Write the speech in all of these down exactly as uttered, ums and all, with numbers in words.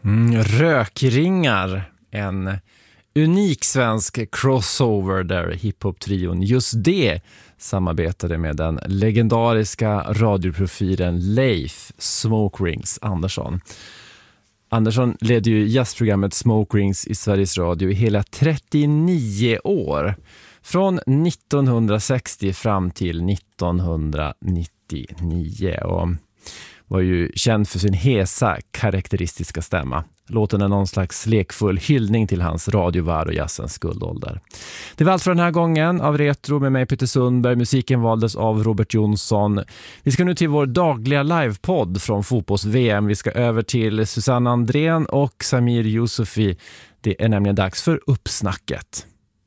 Mm, rökringar, en unik svensk crossover där hiphop-trion Just det samarbetade med den legendariska radioprofilen Leif Smoke Rings Andersson. Andersson ledde ju jazzprogrammet Smoke Rings i Sveriges Radio i hela trettionio år. Från nittonhundrasextio fram till nittonhundranittionio och var ju känd för sin hesa, karaktäristiska stämma. Låten är någon slags lekfull hyllning till hans radiovärld och jazzens guldålder. Det var allt för den här gången av Retro med mig Peter Sundberg. Musiken valdes av Robert Jonsson. Vi ska nu till vår dagliga livepodd från fotbolls-V M. Vi ska över till Susanne Andrén och Samir Yusufi. Det är nämligen dags för uppsnacket.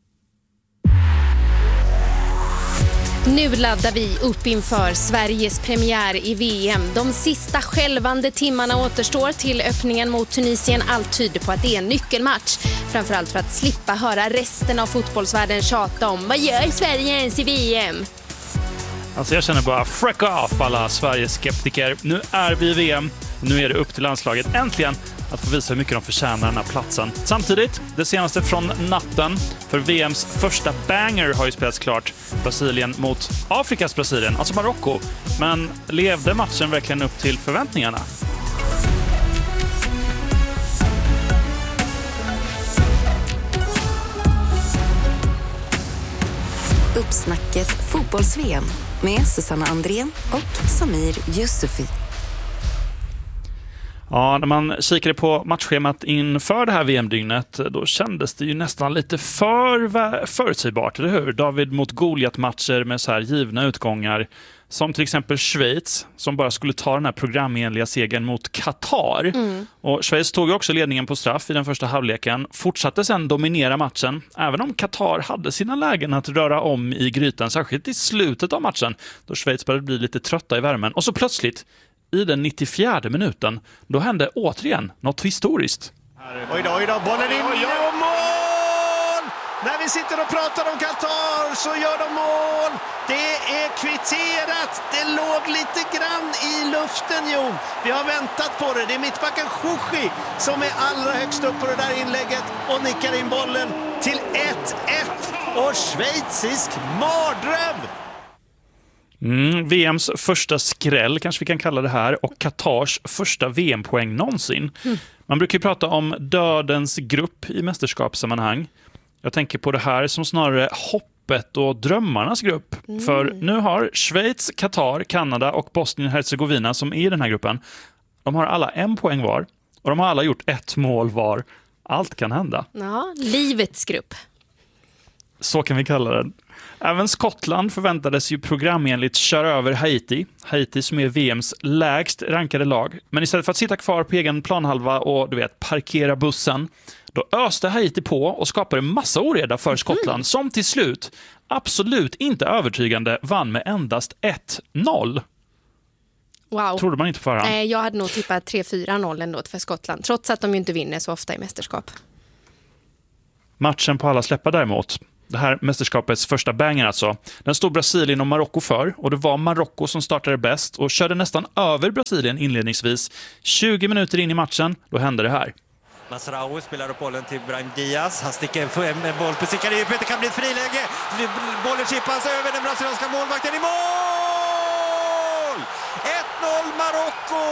Nu laddar vi upp inför Sveriges premiär i V M. De sista skälvande timmarna återstår till öppningen mot Tunisien. Allt tyder på att det är en nyckelmatch. Framförallt för att slippa höra resten av fotbollsvärlden tjata om vad gör Sverige ens i V M? Alltså jag känner bara freak off alla Sveriges skeptiker. Nu är vi i V M. Nu är det upp till landslaget äntligen att få visa hur mycket de förtjänar den här platsen. Samtidigt, det senaste från natten, för V M:s första banger har ju spelats klart. Brasilien mot Afrikas Brasilien, alltså Marocko. Men levde matchen verkligen upp till förväntningarna? Uppsnacket fotbolls-V M med Susanne Andrén och Samir Yusufi. Ja, när man kikade på matchschemat inför det här V M-dygnet, då kändes det ju nästan lite för förutsägbart, eller hur? David mot Goliat-matcher med så här givna utgångar, som till exempel Schweiz, som bara skulle ta den här programenliga segern mot Qatar. Mm. Och Schweiz tog ju också ledningen på straff i den första halvleken, fortsatte sedan dominera matchen, även om Qatar hade sina lägen att röra om i grytan, särskilt i slutet av matchen, då Schweiz började bli lite trötta i värmen. Och så plötsligt, i den nittiofjärde minuten, då hände återigen något historiskt. Oj då, oj då, bollen in och mål! När vi sitter och pratar om Qatar så gör de mål. Det är kvitterat. Det låg lite grann i luften, jo. Vi har väntat på det. Det är mittbacken Chouchi som är allra högst upp på det där inlägget och nickar in bollen till ett ett. Och schweizisk mardröm! Mm, V M:s första skräll kanske vi kan kalla det här, och Qatars första V M-poäng någonsin. Mm. Man brukar ju prata om dödens grupp i mästerskapssammanhang. Jag tänker på det här som snarare hoppet och drömmarnas grupp. Mm. För nu har Schweiz, Qatar, Kanada och Bosnien-Herzegovina som är i den här gruppen, de har alla en poäng var och de har alla gjort ett mål var. Allt kan hända. Ja, livets grupp. Så kan vi kalla den. Även Skottland förväntades ju programenligt köra över Haiti. Haiti som är V M:s lägst rankade lag. Men istället för att sitta kvar på egen planhalva och du vet, parkera bussen, då öste Haiti på och skapade massa oreda för Skottland, mm. som till slut, absolut inte övertygande, vann med endast ett noll. Wow. Trodde man inte på förhand. Nej, jag hade nog tippat tre fyra noll ändå för Skottland, trots att de ju inte vinner så ofta i mästerskap. Matchen på alla släppar däremot, det här mästerskapets första banger alltså, den stod Brasilien och Marocko för, och det var Marocko som startade bäst och körde nästan över Brasilien inledningsvis. tjugo minuter in i matchen, då hände det här. Masraoui spelar upp bollen till Brahim Diaz. Han sticker en, en boll på Zickaripet. Det kan bli ett friläge. Bollen chippas över den brasilianska målvakten i mål! ett noll Marocko!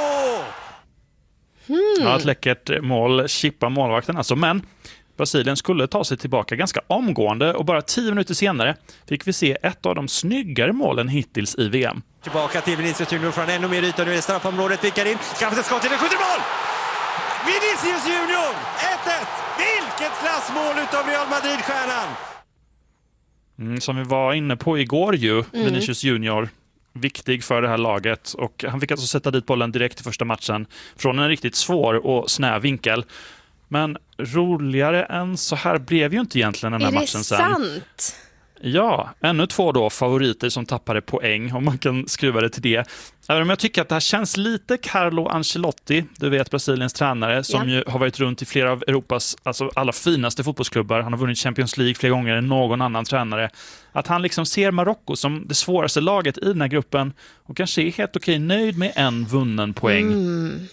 Hmm. Ja, ett läckert mål, chippa målvakten alltså, men Brasilien skulle ta sig tillbaka ganska omgående, och bara tio minuter senare fick vi se ett av de snyggare målen hittills i V M. Tillbaka till Vinicius Junior från ännu mer yta. Nu är straffområdet, vickar in. Skaffar sig skott till den, skjuter mål! Vinicius Junior! ett ett! Vilket klassmål utav Real Madrid-stjärnan! Mm, som vi var inne på igår ju, mm. Vinicius Junior. Viktig för det här laget, och han fick alltså sätta dit bollen direkt i första matchen från en riktigt svår och snäv vinkel. Men roligare än så här blev ju inte egentligen den här matchen sen. Är det sant? Ja, ännu två då favoriter som tappade poäng, om man kan skruva det till det. Även om jag tycker att det här känns lite Carlo Ancelotti, du vet, Brasiliens tränare, som ja. ju har varit runt i flera av Europas alltså alla finaste fotbollsklubbar. Han har vunnit Champions League flera gånger än någon annan tränare. Att han liksom ser Marocko som det svåraste laget i den här gruppen och kanske är helt okej nöjd med en vunnen poäng. Mm.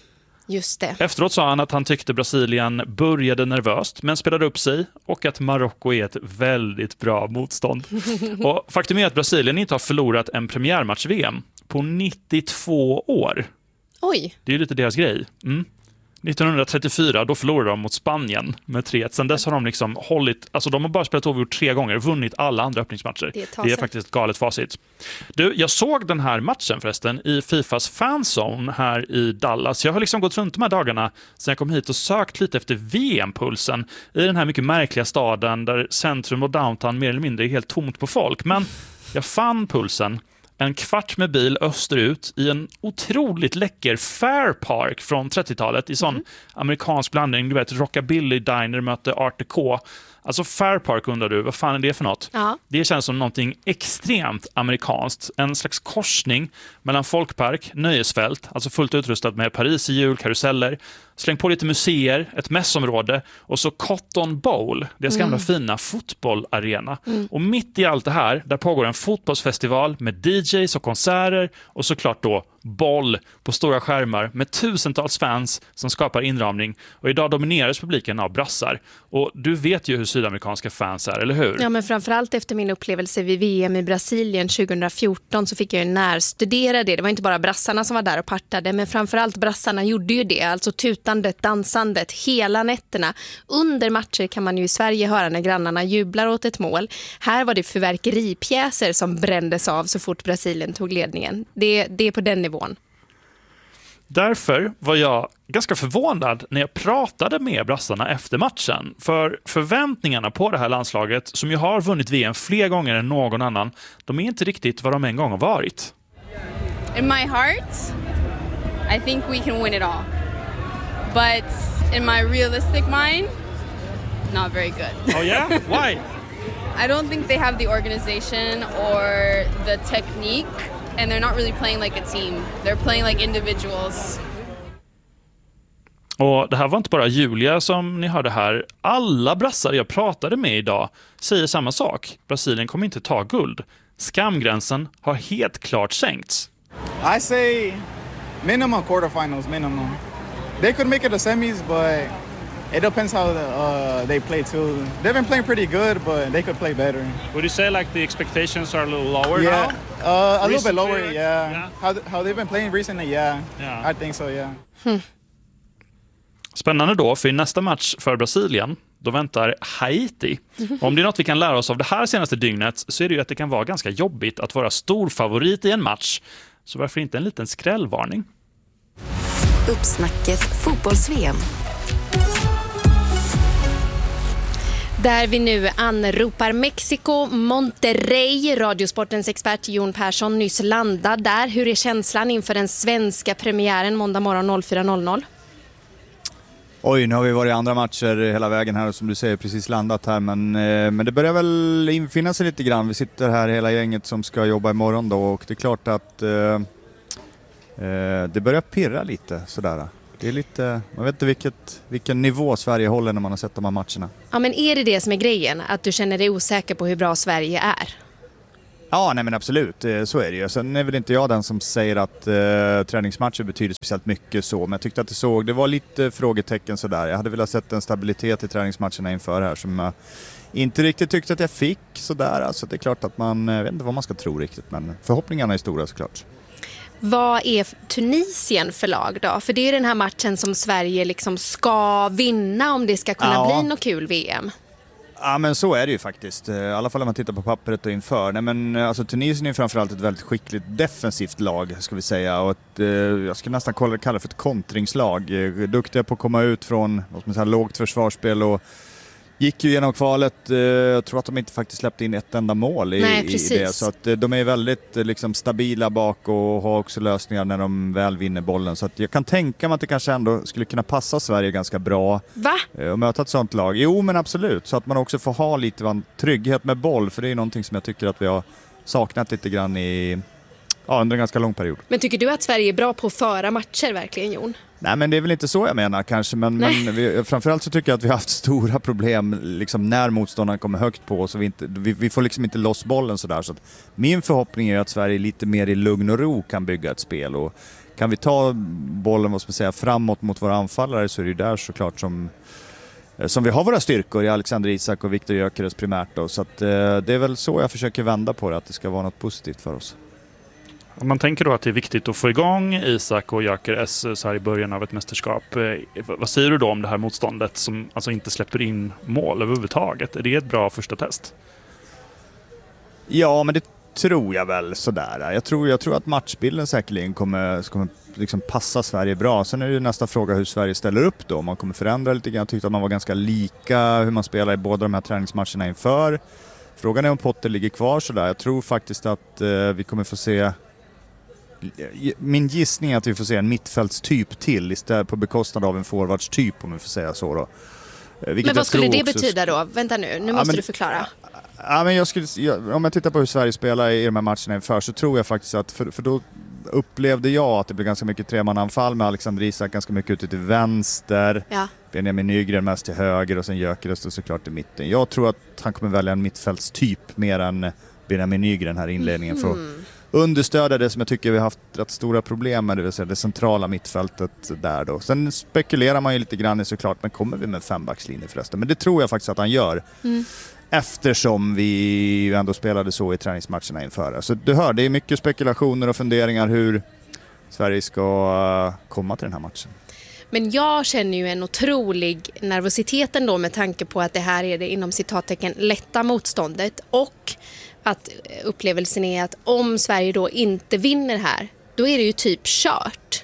Just det. Efteråt sa han att han tyckte Brasilien började nervöst men spelade upp sig och att Marocko är ett väldigt bra motstånd. Och faktum är att Brasilien inte har förlorat en premiärmatch-V M på nittiotvå år. Oj. Det är ju lite deras grej. Mm. nittonhundratrettiofyra, då förlorade de mot Spanien med tre ett. Sen dess har de liksom hållit, alltså de har bara spelat oavgjort tre gånger, vunnit alla andra öppningsmatcher. Det är, det är faktiskt ett galet facit. Du, jag såg den här matchen förresten i Fifas fanzone här i Dallas. Jag har liksom gått runt de här dagarna sen jag kom hit och sökt lite efter V M-pulsen i den här mycket märkliga staden där centrum och downtown mer eller mindre är helt tomt på folk. Men jag fann pulsen en kvart med bil österut i en otroligt läcker Fair Park från trettiotalet i sån mm. amerikansk blandning. Du vet, Rockabilly Diner mötte Art Deco. Alltså Fair Park, undrar du, vad fan är det för något? Ja. Det känns som någonting extremt amerikanskt. En slags korsning mellan folkpark, nöjesfält, alltså fullt utrustat med Paris i jul, karuseller. Släng på lite museer, ett mässområde och så Cotton Bowl, deras mm. gamla fina fotbollarena. Mm. Och mitt i allt det här, där pågår en fotbollsfestival med D Js och konserter och såklart då boll på stora skärmar med tusentals fans som skapar inramning. Och idag domineras publiken av brassar. Och du vet ju hur sydamerikanska fans är, eller hur? Ja, men framförallt efter min upplevelse vid V M i Brasilien tjugohundrafjorton så fick jag ju närstudera det. Det var inte bara brassarna som var där och partade, men framförallt brassarna gjorde ju det. Alltså tutandet, dansandet, hela nätterna. Under matcher kan man ju i Sverige höra när grannarna jublar åt ett mål. Här var det fyrverkeripjäser som brändes av så fort Brasilien tog ledningen. Det, det är på den nivån. Därför var jag ganska förvånad när jag pratade med brassarna efter matchen. För förväntningarna på det här landslaget, som ju har vunnit V M fler gånger än någon annan, de är inte riktigt vad de en gång har varit. In my heart, I think we can win it all. But in my realistic mind, not very good. Oh yeah? Why? I don't think they have the organization or the technique. And they're not really playing like a team. They're playing like individuals. Och det här var inte bara Julia som ni hörde här. Alla brassar jag pratade med idag säger samma sak. Brasilien kommer inte ta guld. Skamgränsen har helt klart sänkts. I say minimum quarterfinals, minimum. They could make it to semis, but it depends how the, uh, they play too. They've been playing pretty good, but they could play better. Would you say like the expectations are a little lower yeah. now? Uh, a recently, little bit lower, like, yeah. yeah. How how they've been playing recently, yeah. yeah. I think so, yeah. Hmm. Spännande då, för i nästa match för Brasilien, då väntar Haiti. Och om det är något vi kan lära oss av det här senaste dygnet så är det ju att det kan vara ganska jobbigt att vara stor favorit i en match. Så varför inte en liten skrällvarning? Uppsnacket fotbolls-V M. Där vi nu anropar Mexiko, Monterrey. Radiosportens expert Jon Persson nyss landad där. Hur är känslan inför den svenska premiären måndag morgon noll fyra noll noll? Oj, nu har vi varit i andra matcher hela vägen här, som du säger, precis landat här. Men, eh, men det börjar väl infinna sig lite grann. Vi sitter här hela gänget som ska jobba imorgon då, och det är klart att eh, eh, det börjar pirra lite sådär. Det är lite, man vet inte vilket, vilken nivå Sverige håller när man har sett de här matcherna. Ja, men är det det som är grejen? Att du känner dig osäker på hur bra Sverige är? Ja, nej men absolut, så är det ju. Sen är väl inte jag den som säger att eh, träningsmatcher betyder speciellt mycket så. Men jag tyckte att det såg, det var lite frågetecken sådär. Jag hade velat sett en stabilitet i träningsmatcherna inför här som jag inte riktigt tyckte att jag fick sådär. Alltså det är klart att man, jag vet inte vad man ska tro riktigt, men förhoppningarna är stora såklart. Vad är Tunisien för lag då? För det är den här matchen som Sverige liksom ska vinna om det ska kunna ja. bli något kul V M. Ja, men så är det ju faktiskt. I alla fall om man tittar på pappret och inför. Nej, men alltså Tunisien är framförallt ett väldigt skickligt defensivt lag, ska vi säga. Och ett, eh, jag skulle nästan kalla det för ett kontringslag. Duktiga på att komma ut från vad ska man säga, lågt försvarsspel och gick ju genom kvalet. Eh, jag tror att de inte faktiskt släppte in ett enda mål i, Nej, i det. Så att eh, de är väldigt eh, liksom, stabila bak och har också lösningar när de väl vinner bollen. Så att jag kan tänka mig att det kanske ändå skulle kunna passa Sverige ganska bra. Va? Eh, och möta ett sånt lag. Jo, men absolut. Så att man också får ha lite van, trygghet med boll. För det är någonting som jag tycker att vi har saknat lite grann i, ja, under en ganska lång period. Men tycker du att Sverige är bra på att föra matcher verkligen, Jon? Nej, men det är väl inte så jag menar kanske, men, men vi, framförallt så tycker jag att vi har haft stora problem liksom, när motståndaren kommer högt på oss och vi, inte, vi, vi får liksom inte loss bollen sådär. Så att min förhoppning är att Sverige lite mer i lugn och ro kan bygga ett spel och kan vi ta bollen, vad ska man säga, framåt mot våra anfallare, så är det ju där såklart som, som vi har våra styrkor i Alexander Isak och Viktor Gyökeres primärt då. Så att, eh, det är väl så jag försöker vända på det, att det ska vara något positivt för oss. Om man tänker då att det är viktigt att få igång Isak och Gyökeres så här i början av ett mästerskap. Eh, vad säger du då om det här motståndet som alltså inte släpper in mål överhuvudtaget? Är det ett bra första test? Ja, men det tror jag väl sådär. Jag tror, jag tror att matchbilden säkerligen kommer, kommer liksom passa Sverige bra. Sen är det nästa fråga hur Sverige ställer upp då. Man kommer förändra lite grann. Jag tyckte att man var ganska lika hur man spelar i båda de här träningsmatcherna inför. Frågan är om Potter ligger kvar sådär. Jag tror faktiskt att eh, vi kommer få se... Min gissning är att vi får se en mittfältstyp till istället på bekostnad av en forwardstyp, om vi får säga så då. Vilket men vad skulle det betyda då? Vänta nu, nu ja, måste men, du förklara. Ja, men jag skulle, jag, om jag tittar på hur Sverige spelar i de här matcherna inför, så tror jag faktiskt att, för, för då upplevde jag att det blev ganska mycket tremananfall med Alexander Isak ganska mycket ute till vänster, ja. Benjamin Nygren mest till höger och sen Gyökeres och såklart i mitten. Jag tror att han kommer välja en mittfältstyp mer än Benjamin Nygren här i inledningen mm. för att understödja det som jag tycker vi har haft rätt stora problem med, det vill säga det centrala mittfältet där då. Sen spekulerar man ju lite grann i såklart, men kommer vi med en fembackslinje förresten? Men det tror jag faktiskt att han gör. Mm. Eftersom vi ju ändå spelade så i träningsmatcherna inför. Så du hör, det är mycket spekulationer och funderingar hur Sverige ska komma till den här matchen. Men jag känner ju en otrolig nervositet ändå med tanke på att det här är det inom citattecken lätta motståndet, och att upplevelsen är att om Sverige då inte vinner här, då är det ju typ kört.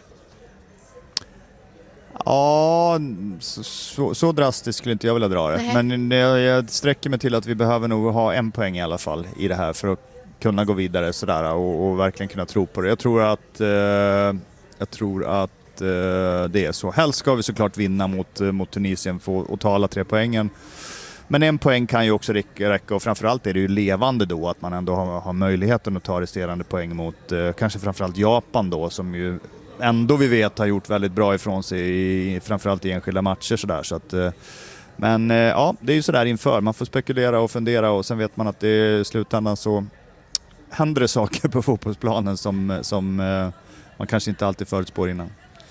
Ja, så, så, så drastiskt skulle inte jag vilja dra det. Nej. Men jag, jag sträcker mig till att vi behöver nog ha en poäng i alla fall i det här för att kunna gå vidare sådär och, och verkligen kunna tro på det. Jag tror att, eh, jag tror att eh, det är så. Helst ska vi såklart vinna mot, mot Tunisien få, och ta alla tre poängen. Men en poäng kan ju också räcka, och framförallt är det ju levande då att man ändå har, har möjligheten att ta resterande poäng mot eh, kanske framförallt Japan då, som ju ändå vi vet har gjort väldigt bra ifrån sig i, framförallt i enskilda matcher sådär. Så att, eh, men eh, ja, det är ju sådär inför. Man får spekulera och fundera, och sen vet man att det i slutändan så händer det saker på fotbollsplanen som, som eh, man kanske inte alltid förutspår innan.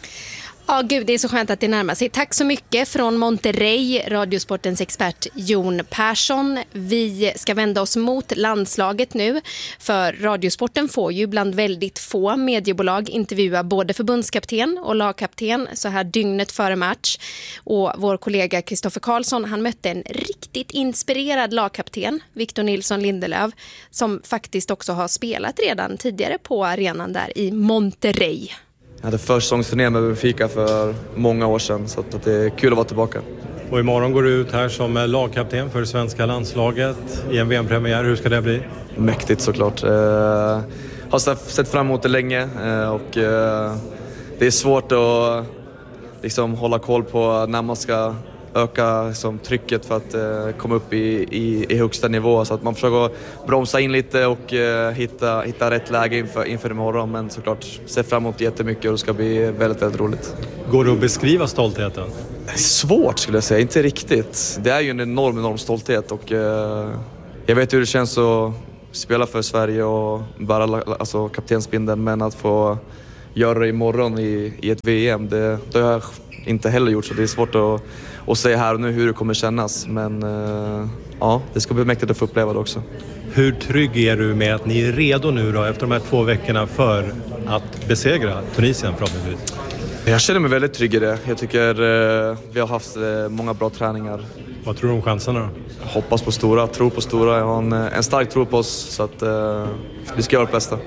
Ja, gud, det är så skönt att det närmar sig. Tack så mycket från Monterrey, Radiosportens expert Jon Persson. Vi ska vända oss mot landslaget nu, för Radiosporten får ju bland väldigt få mediebolag intervjua både förbundskapten och lagkapten så här dygnet före match. Och vår kollega Kristoffer Karlsson, han mötte en riktigt inspirerad lagkapten, Victor Nilsson Lindelöf, som faktiskt också har spelat redan tidigare på arenan där i Monterrey. Jag hade försäsongsturné med Benfica för många år sedan, så att det är kul att vara tillbaka. Och imorgon går du ut här som lagkapten för svenska landslaget i en V M-premiär. Hur ska det bli? Mäktigt såklart. Eh, har sett fram emot det länge eh, och eh, det är svårt att liksom hålla koll på när man ska öka liksom, trycket för att eh, komma upp i, i, i högsta nivå, så att man försöker bromsa in lite och eh, hitta, hitta rätt läge inför, inför imorgon, men såklart ser fram emot jättemycket och det ska bli väldigt, väldigt roligt. Går det att beskriva stoltheten? Det är svårt skulle jag säga, inte riktigt. Det är ju en enorm, enorm stolthet, och eh, jag vet hur det känns att spela för Sverige och bära alltså, kaptensbindeln, men att få göra det imorgon i, i ett V M, det, det har jag inte heller gjort, så det är svårt att och säga här och nu hur det kommer kännas, men uh, ja, det ska bli mäktigt att få uppleva det också. Hur trygg är du med att ni är redo nu då efter de här två veckorna för att besegra Tunisien förhoppningsvis? Jag känner mig väldigt trygg i det. Jag tycker uh, vi har haft uh, många bra träningar. Vad tror du om chanserna då? Jag hoppas på stora, tror på stora. Jag har en, en stark tro på oss, så att uh, vi ska göra det bästa.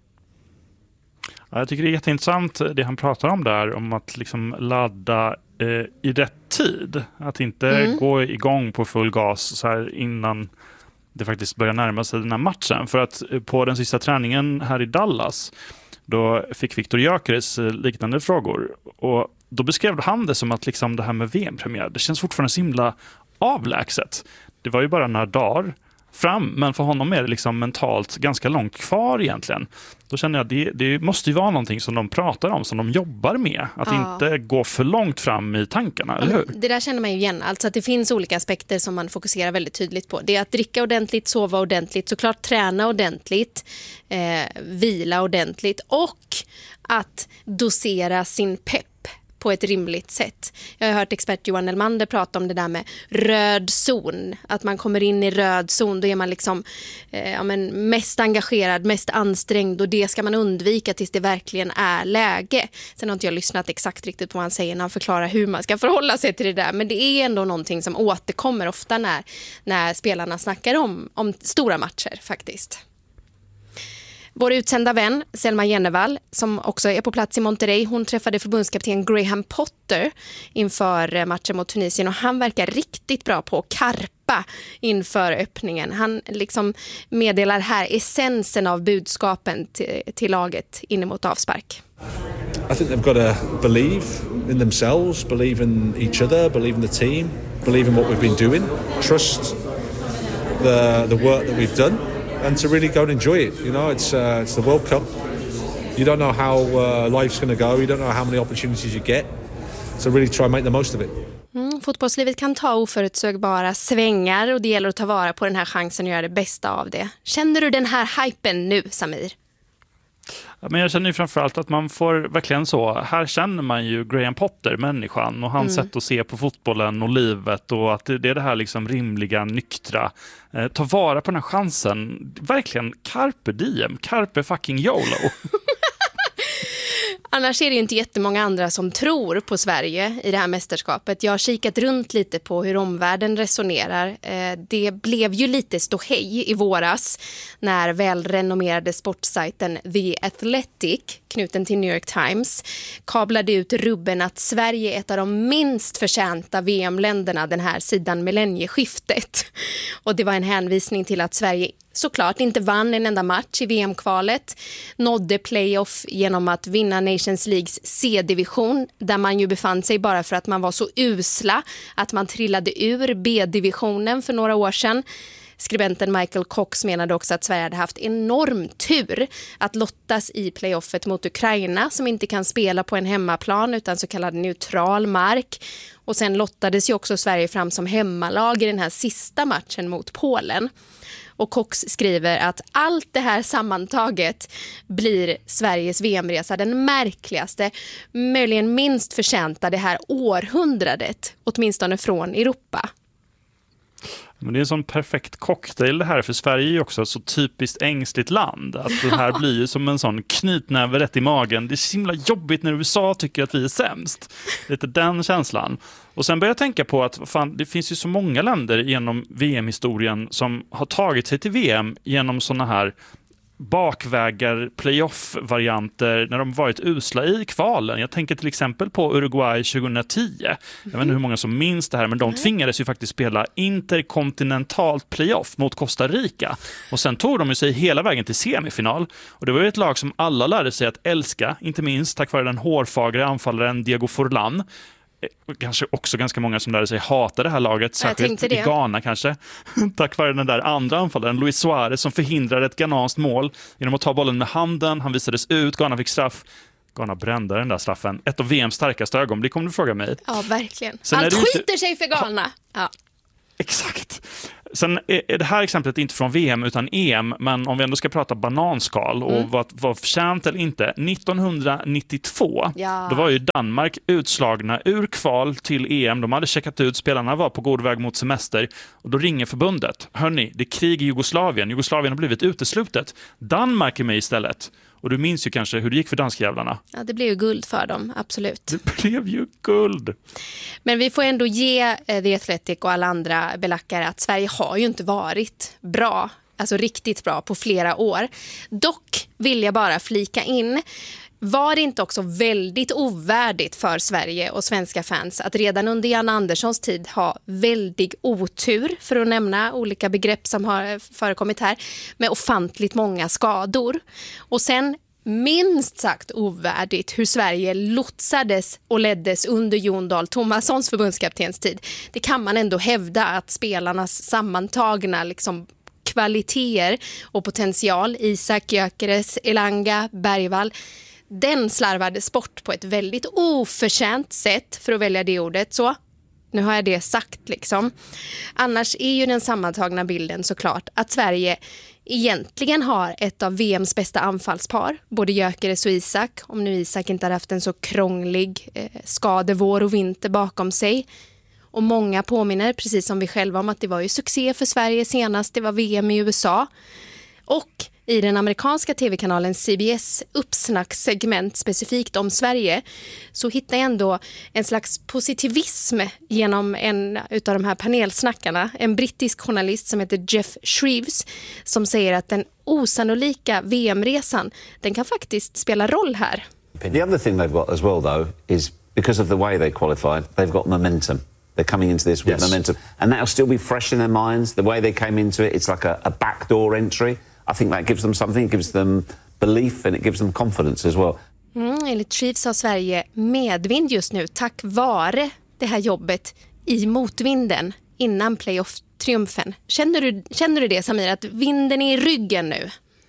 Ja, jag tycker det är jätteintressant det han pratar om där, om att liksom ladda eh, i rätt tid. Att inte mm. gå igång på full gas så här innan det faktiskt börjar närma sig den här matchen. För att eh, på den sista träningen här i Dallas, då fick Viktor Gyökeres eh, liknande frågor. Och då beskrev han det som att liksom det här med V M-premiär, det känns fortfarande så himla avlägset. Det var ju bara några dagar. fram, men för honom är det liksom mentalt ganska långt kvar egentligen. Då känner jag att det, det måste ju vara någonting som de pratar om, som de jobbar med. Att Ja. inte gå för långt fram i tankarna, eller hur? Det där känner man ju igen. Alltså att det finns olika aspekter som man fokuserar väldigt tydligt på. Det är att dricka ordentligt, sova ordentligt, såklart träna ordentligt, eh, vila ordentligt och att dosera sin pepp på ett rimligt sätt. Jag har hört expert Johan Elmander prata om det där med röd zon. Att man kommer in i röd zon, då är man liksom eh, ja, men mest engagerad, mest ansträngd, och det ska man undvika tills det verkligen är läge. Sen har inte jag lyssnat exakt riktigt på vad han säger när han förklarar hur man ska förhålla sig till det där, men det är ändå någonting som återkommer ofta när, när spelarna snackar om, om stora matcher faktiskt. Vår utsända vän Selma Jennevall, som också är på plats i Monterrey, hon träffade förbundskapten Graham Potter inför matchen mot Tunisien, och han verkar riktigt bra på att karpa inför öppningen. Han liksom meddelar här essensen av budskapen till, till laget in mot avspark. I think they've got to believe in themselves, believe in each other, believe in the team, believe in what we've been doing, trust the the work that we've done. And to really go and enjoy it, you know, it's uh, it's the World Cup. You don't know how uh, life's going to go. You don't know how many opportunities you get. So really try and make the most of it. Mm, fotbollslivet kan ta oförutsägbara svängar, och det gäller att ta vara på den här chansen och göra det bästa av det. Känner du den här hypen nu, Samir? Ja, men jag känner ju framförallt att man får verkligen så, här känner man ju Graham Potter, människan, och hans mm. sätt att se på fotbollen och livet, och att det, det är det här liksom rimliga, nyktra, eh, ta vara på den här chansen, verkligen carpe diem, carpe fucking YOLO. Annars är det ju inte jättemånga andra som tror på Sverige i det här mästerskapet. Jag har kikat runt lite på hur omvärlden resonerar. Det blev ju lite ståhej i våras när välrenommerade sportsajten The Athletic, knuten till New York Times, kablade ut rubben att Sverige är ett av de minst förtjänta V M-länderna den här sidan millennieskiftet. Och det var en hänvisning till att Sverige såklart inte vann en enda match i V M-kvalet, nådde playoff genom att vinna Nations Leagues C-division, där man ju befann sig bara för att man var så usla att man trillade ur B-divisionen för några år sedan. Skribenten Michael Cox menade också att Sverige hade haft enorm tur att lottas i playoffet mot Ukraina, som inte kan spela på en hemmaplan utan så kallad neutral mark. Och sen lottades ju också Sverige fram som hemmalag i den här sista matchen mot Polen. Och Cox skriver att allt det här sammantaget blir Sveriges V M-resa den märkligaste, möjligen minst förtjänta det här århundradet, åtminstone från Europa. Men det är en sån perfekt cocktail det här, för Sverige är ju också ett så typiskt ängsligt land. Att det här blir ju som en sån knytnäve rätt i magen. Det är så himla jobbigt när U S A tycker att vi är sämst. Lite den känslan. Och sen börjar jag tänka på att fan, det finns ju så många länder genom V M-historien som har tagit sig till V M genom såna här bakvägar, playoff-varianter när de varit usla i kvalen. Jag tänker till exempel på Uruguay tjugohundratio. Mm. Jag vet inte hur många som minns det här, men de tvingades ju faktiskt spela interkontinentalt playoff mot Costa Rica. Och sen tog de ju sig hela vägen till semifinal. Och det var ju ett lag som alla lärde sig att älska, inte minst tack vare den hårfagre anfallaren Diego Forlan. Kanske också ganska många som lärde sig hata det här laget, särskilt i Ghana kanske. Tack vare den där andra anfallaren, Luis Suarez, som förhindrade ett ghanskt mål genom att ta bollen med handen. Han visades ut, Ghana fick straff. Ghana brände den där straffen. Ett av V M:s starkaste ögonblick, om du frågar mig. Ja, verkligen. Sen Allt inte... skiter sig för Ghana. Ja. Exakt. Sen är det här exemplet inte från V M utan E M, men om vi ändå ska prata bananskal och mm. vad var förtjänt eller inte. nittonhundranittiotvå, ja. Då var ju Danmark utslagna ur kval till E M. De hade checkat ut, spelarna var på god väg mot semester, och då ringer förbundet. Hörni, det är krig i Jugoslavien. Jugoslavien har blivit uteslutet. Danmark är med istället. Och du minns ju kanske hur det gick för danskjävlarna. Ja, det blev ju guld för dem, absolut. Det blev ju guld. Men vi får ändå ge The Athletic och alla andra belackare att Sverige har ju inte varit bra, alltså riktigt bra på flera år. Dock vill jag bara flika in, var det inte också väldigt ovärdigt för Sverige och svenska fans att redan under Jan Anderssons tid ha väldig otur, för att nämna olika begrepp som har förekommit här, med ofantligt många skador. Och sen minst sagt ovärdigt hur Sverige lotsades och leddes under Jon Dahl Tomassons förbundskaptenstid. Det kan man ändå hävda att spelarnas sammantagna liksom kvaliteter och potential, Isak, Gyökeres, Elanga, Bergvall, den slarvades bort på ett väldigt oförtjänt sätt, för att välja det ordet. Så nu har jag det sagt liksom. Annars är ju den sammantagna bilden såklart att Sverige egentligen har ett av V M:s bästa anfallspar. Både Gyökeres och Isak. Om nu Isak inte hade haft en så krånglig eh, skadevår och vinter bakom sig. Och många påminner, precis som vi själva, om att det var ju succé för Sverige senast. Det var V M i U S A. Och i den amerikanska tv-kanalen C B S uppsnackssegment specifikt om Sverige så hittar jag ändå en slags positivism genom en utav de här panelsnackarna. En brittisk journalist som heter Jeff Shreves som säger att den osannolika V M-resan, den kan faktiskt spela roll här. The other thing they've got as well though is because of the way they qualified, they've got momentum. They're coming into this with yes. momentum. And that'll still be fresh in their minds. The way they came into it, it's like a, a backdoor entry. I think that gives them something, it gives them belief and it gives them confidence as well. Mm, enligt Chiefs har Sverige medvind just nu tack vare det här jobbet i motvinden innan playoff-triumfen. Känner du, känner du det, Samir, att vinden är i ryggen nu?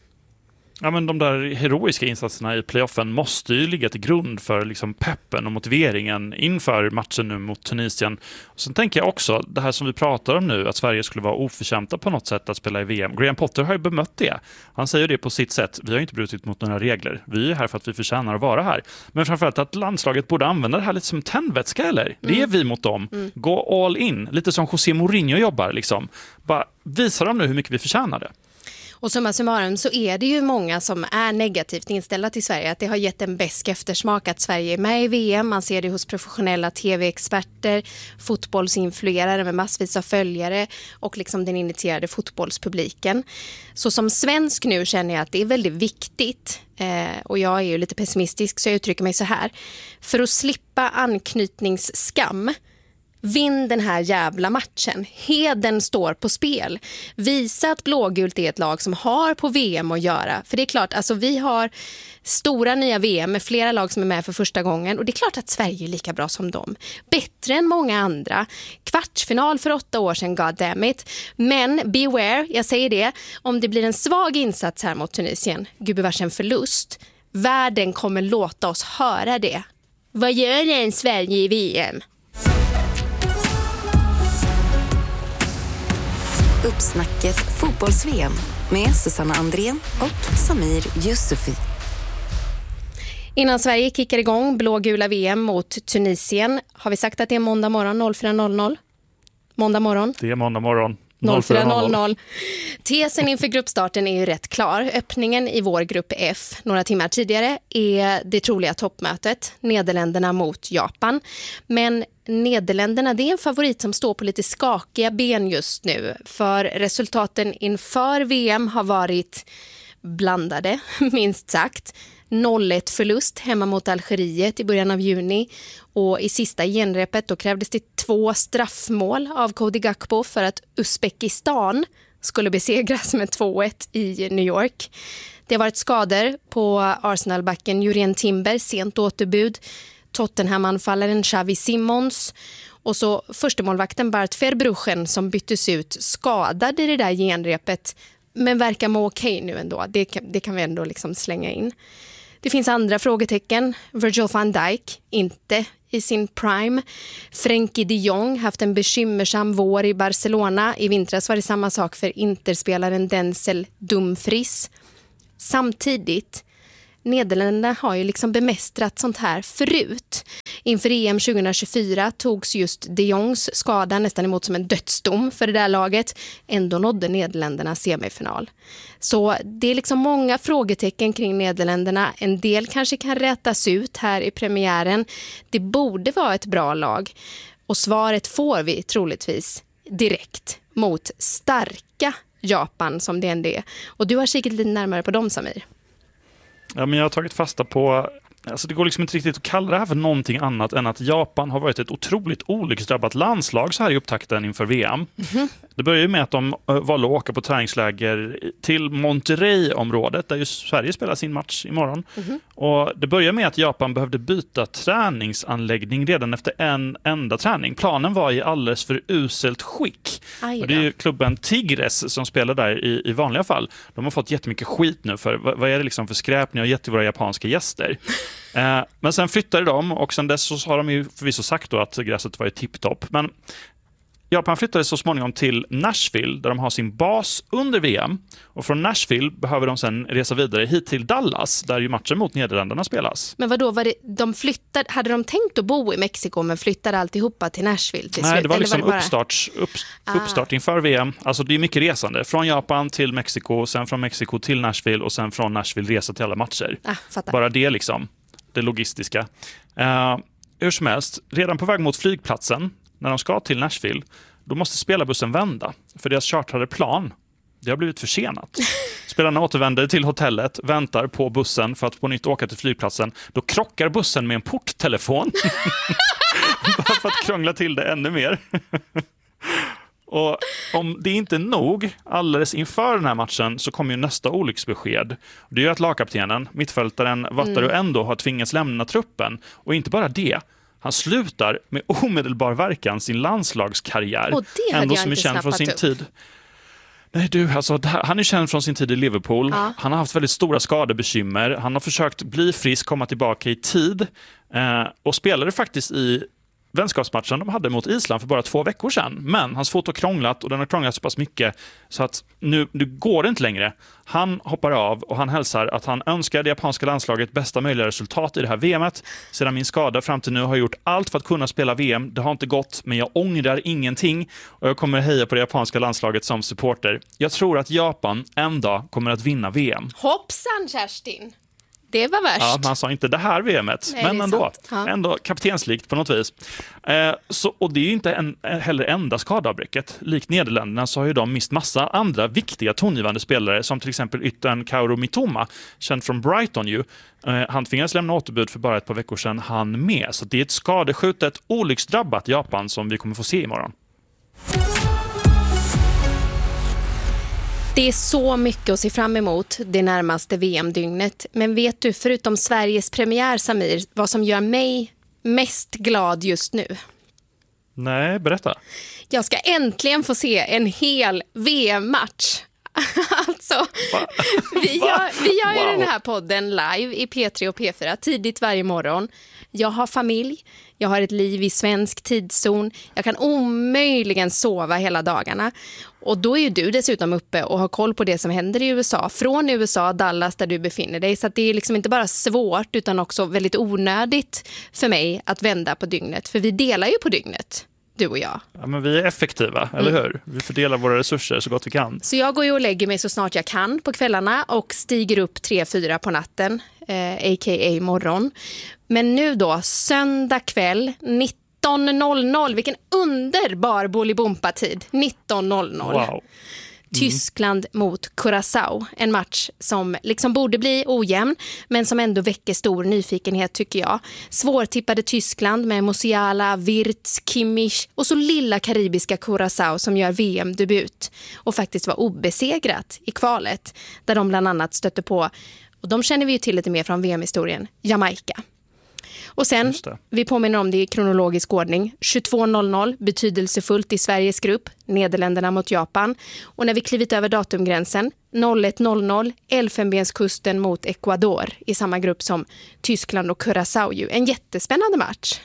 Ja, men de där heroiska insatserna i playoffen måste ju ligga till grund för liksom peppen och motiveringen inför matchen nu mot Tunisien. Och sen tänker jag också, det här som vi pratar om nu, att Sverige skulle vara oförtjänta på något sätt att spela i V M. Graham Potter har ju bemött det. Han säger det på sitt sätt. Vi har inte brutit mot några regler. Vi är här för att vi förtjänar att vara här. Men framförallt att landslaget borde använda det här lite som tändvätska, eller? Mm. Det är vi mot dem. Mm. Gå all in. Lite som José Mourinho jobbar liksom. Bara visa dem nu hur mycket vi förtjänar det. Och summa summarum så är det ju många som är negativt inställda till Sverige. Att det har gett en besk eftersmak att Sverige är med i V M. Man ser det hos professionella tv-experter, fotbollsinfluerare med massvis av följare och liksom den initierade fotbollspubliken. Så som svensk nu känner jag att det är väldigt viktigt. Eh, och jag är ju lite pessimistisk så jag uttrycker mig så här. För att slippa anknytningsskam, vinn den här jävla matchen. Heden står på spel. Visa att blågult är ett lag som har på V M att göra. För det är klart, alltså vi har stora nya V M med flera lag som är med för första gången. Och det är klart att Sverige är lika bra som dem. Bättre än många andra. Kvartsfinal för åtta år sedan, god damn it. Men beware, jag säger det. Om det blir en svag insats här mot Tunisien, gubevars en förlust. Världen kommer låta oss höra det. Vad gör en Sverige i V M? Uppsnacket fotbolls-V M med Susanna Andrén och Samir Yusufi. Innan Sverige kickar igång blågula V M mot Tunisien, har vi sagt att det är måndag morgon noll fyra noll noll? Måndag morgon? Det är måndag morgon. noll fyra noll noll. Tesen inför gruppstarten är ju rätt klar. Öppningen i vår grupp F några timmar tidigare är det troliga toppmötet. Nederländerna mot Japan. Men Nederländerna, det är en favorit som står på lite skakiga ben just nu. För resultaten inför V M har varit blandade, minst sagt. noll ett förlust hemma mot Algeriet i början av juni. Och i sista genrepet då krävdes det två straffmål av Cody Gakpo för att Uzbekistan skulle besegras med två ett i New York. Det har varit skador på Arsenalbacken Jurien Timber, sent återbud. Tottenham-anfallaren Xavi Simons och så förstemålvakten Bart Verbruggen som byttes ut skadad i det där genrepet men verkar må okej nu ändå. Det kan, det kan vi ändå liksom slänga in. Det finns andra frågetecken. Virgil van Dijk, inte i sin prime. Frenkie de Jong, haft en bekymmersam vår i Barcelona. I vintras var det samma sak för interspelaren Denzel Dumfries. Samtidigt, Nederländerna har ju liksom bemästrat sånt här förut. Inför E M tjugohundratjugofyra togs just de Jongs skada nästan emot som en dödsdom för det där laget. Ändå nådde Nederländerna semifinal. Så det är liksom många frågetecken kring Nederländerna. En del kanske kan rätas ut här i premiären. Det borde vara ett bra lag. Och svaret får vi troligtvis direkt mot starka Japan som det ändå är. Och du har kikat lite närmare på dem, Samir. Ja, men jag har tagit fasta på alltså det går liksom inte riktigt att kalla det här för någonting annat än att Japan har varit ett otroligt olycksdrabbat landslag så här i upptakten inför V M. Mm-hmm. Det börjar ju med att de valde att åka på träningsläger till Monterrey-området där ju Sverige spelar sin match imorgon. Mm-hmm. Och det börjar med att Japan behövde byta träningsanläggning redan efter en enda träning. Planen var i alldeles för uselt skick. Och det är ju klubben Tigres som spelar där i, i vanliga fall. De har fått jättemycket skit nu för vad, vad är det liksom för skräp ni har gett till våra japanska gäster. eh, men sen flyttade de och sen dess så har de ju förvisso sagt då att gräset var i tipptopp. Men Japan flyttade så småningom till Nashville där de har sin bas under V M. Och från Nashville behöver de sen resa vidare hit till Dallas där ju matchen mot Nederländerna spelas. Men vadå, var det, de flyttade, hade de tänkt att bo i Mexiko men flyttade alltihopa till Nashville till Nej, slut? det var liksom var det bara... uppstarts, upp, ah. uppstart inför V M. Alltså det är mycket resande. Från Japan till Mexiko, sen från Mexiko till Nashville och sen från Nashville resa till alla matcher. Ah, bara det liksom, det logistiska. Uh, hur som helst, redan på väg mot flygplatsen när de ska till Nashville, då måste spelarbussen vända. För deras chartrade plan, det har blivit försenat. Spelarna återvänder till hotellet, väntar på bussen för att på nytt åka till flygplatsen. Då krockar bussen med en porttelefon. Bara för att krångla till det ännu mer. Och om det inte är nog, alldeles inför den här matchen så kommer ju nästa olycksbesked. Det är ju att lagkaptenen, mittfältaren Wataru mm. ändå har tvingats lämna truppen. Och inte bara det. Han slutar med omedelbar verkan sin landslagskarriär. Och det hade ändå jag som är inte känd från sin upp. tid. Nej du, alltså, han är känd från sin tid i Liverpool. Ja. Han har haft väldigt stora skadebekymmer. Han har försökt bli frisk, komma tillbaka i tid. Eh, och spelade faktiskt i vänskapsmatchen de hade mot Island för bara två veckor sedan. Men hans fot har krånglat och den har krånglat så pass mycket så att nu, nu går det inte längre. Han hoppar av och han hälsar att han önskar det japanska landslaget bästa möjliga resultat i det här V M:et. Sedan min skada fram till nu har jag gjort allt för att kunna spela V M. Det har inte gått, men jag ångrar ingenting och jag kommer heja på det japanska landslaget som supporter. Jag tror att Japan en dag kommer att vinna V M. Hoppsan, Kerstin! Det var värst. Ja, man sa inte det här V M:et, Nej, men ändå. Ja. Ändå kaptenslikt på något vis. Eh, så, och det är ju inte en, heller enda skadeavbräcket. Likt Nederländerna så har ju de mist massa andra viktiga tongivande spelare som till exempel yttern Kaoru Mitoma, känd från Brighton ju. Eh, han tvingades lämna återbud för bara ett par veckor sedan han med. Så det är ett skadeskjutet, olycksdrabbat Japan som vi kommer få se imorgon. Det är så mycket att se fram emot det närmaste V M-dygnet. Men vet du, förutom Sveriges premiär, Samir, vad som gör mig mest glad just nu? Nej, berätta. Jag ska äntligen få se en hel V M-match. Alltså, vi gör, vi gör ju wow. den här podden live i P tre och P fyra tidigt varje morgon. Jag har familj, jag har ett liv i svensk tidszon. Jag kan omöjligen sova hela dagarna. Och då är ju du dessutom uppe och har koll på det som händer i U S A. Från U S A, Dallas, där du befinner dig. Så att det är liksom inte bara svårt utan också väldigt onödigt för mig att vända på dygnet. För vi delar ju på dygnet, du och jag. Ja, men vi är effektiva, eller mm. hur? Vi fördelar våra resurser så gott vi kan. Så jag går ju och lägger mig så snart jag kan på kvällarna och stiger upp tre fyra på natten, eh, a k a morgon. Men nu då, söndag kväll, nitton noll noll. Vilken underbar Bolibompa-tid. nitton noll noll. Wow. Mm. Tyskland mot Curaçao. En match som liksom borde bli ojämn, men som ändå väcker stor nyfikenhet tycker jag. Svårtippade Tyskland med Musiala, Wirtz, Kimmich och så lilla karibiska Curaçao som gör V M-debut och faktiskt var obesegrat i kvalet där de bland annat stötte på, och de känner vi ju till lite mer från V M-historien, Jamaica. Och sen, vi påminner om det i kronologisk ordning, tjugotvå noll noll, betydelsefullt i Sveriges grupp, Nederländerna mot Japan. Och när vi klivit över datumgränsen, noll ett noll noll, Elfenbenskusten mot Ecuador i samma grupp som Tyskland och Curaçao. Ju. En jättespännande match.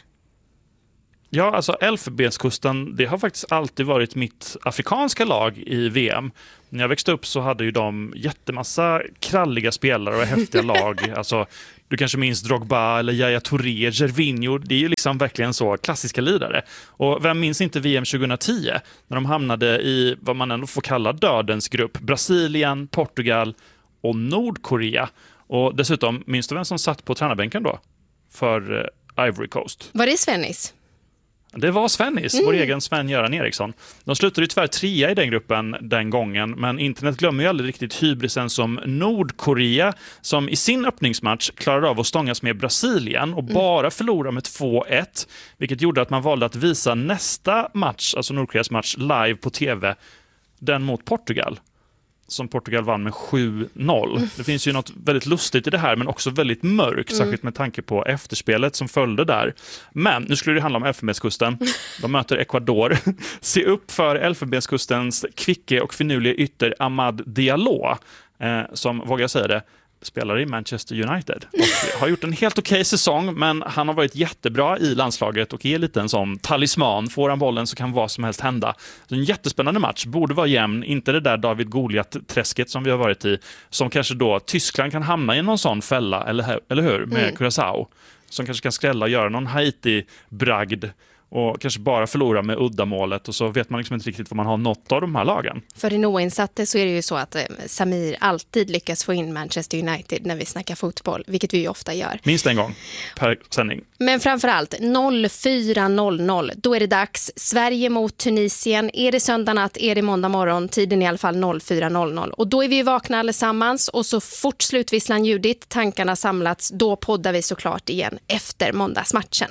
Ja, alltså Elfenbenskusten, det har faktiskt alltid varit mitt afrikanska lag i V M. När jag växte upp så hade ju de jättemassa kralliga spelare och häftiga lag. Alltså, du kanske minns Drogba eller Yaya Touré, Gervinho. Det är ju liksom verkligen så klassiska lidare. Och vem minns inte V M tjugohundratio när de hamnade i vad man ändå får kalla dödens grupp. Brasilien, Portugal och Nordkorea. Och dessutom, minns du vem som satt på tränarbänken då? För uh, Ivory Coast. Var det Svennis? Det var Svennis, Mm. vår egen Sven-Göran Eriksson. De slutade ju tyvärr trea i den gruppen den gången, men internet glömmer ju aldrig riktigt hybrisen som Nordkorea, som i sin öppningsmatch klarade av att stångas med Brasilien och Mm. bara förlora med två ett, vilket gjorde att man valde att visa nästa match, alltså Nordkoreas match, live på tv, den mot Portugal, som Portugal vann med sju noll. Mm. Det finns ju något väldigt lustigt i det här, men också väldigt mörkt, mm. särskilt med tanke på efterspelet som följde där. Men nu skulle det handla om Elfenbenskusten. De möter Ecuador. Se upp för Elfenbenskustens kvicke och finurliga ytter Amad Diallo, eh, som, vågar jag säga det, spelar i Manchester United och har gjort en helt okej säsong, men han har varit jättebra i landslaget och är lite en sån talisman. Får han bollen så kan vad som helst hända. Så en jättespännande match, borde vara jämn, inte det där David Goliat-träsket som vi har varit i, som kanske då Tyskland kan hamna i någon sån fälla, eller, eller hur, med mm. Curaçao, som kanske kan skrälla och göra någon Haiti-bragd och kanske bara förlora med uddamålet, och så vet man liksom inte riktigt vad man har nått av de här lagen. För den oinsatte så är det ju så att eh, Samir alltid lyckas få in Manchester United när vi snackar fotboll, vilket vi ju ofta gör. Minst en gång per sändning. Men framförallt noll fyra noll noll, då är det dags. Sverige mot Tunisien. Är det söndag natt, är det måndag morgon, tiden är i alla fall noll fyra noll noll. Och då är vi ju vakna allesammans, och så fort slutvisslan ljudit, tankarna samlats, då poddar vi såklart igen efter måndagsmatchen.